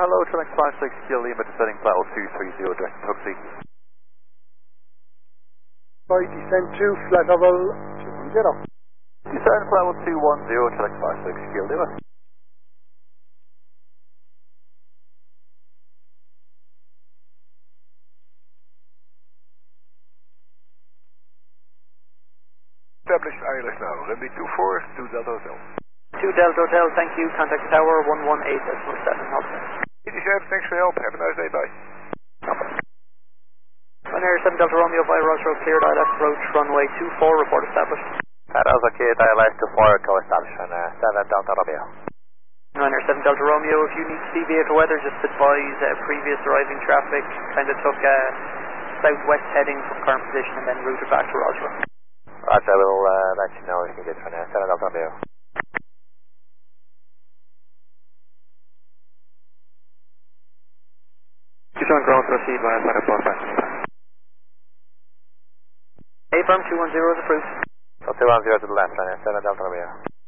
Hello, Select 56 Kilo Lima, descending flight 230, direct to Tuxie. Sorry, descend to flight level 210. Descend flight 210, Select 56 Kilo Lima. Established ILS now, runway 24 to Delta Hotel. 2 Delta Hotel, thank you. Contact tower 118.7. Help. 87, thanks for your help. Have a nice day, bye. On Air 7 Delta Romeo via Roswell, cleared ILS approach runway 24, report established. That was okay, ILS 24, go established on 7 Delta Romeo. On Air 7 Delta Romeo, if you need to see vehicle weather, just advise previous arriving traffic kind of took southwest heading from current position and then routed back to Roswell. Roger, we'll let you know if you can get from 7 Delta Romeo. Keystone ground, proceed via Santa Barbara. A firm 210 is approved. So 210 to the left, 7 Delta Romeo.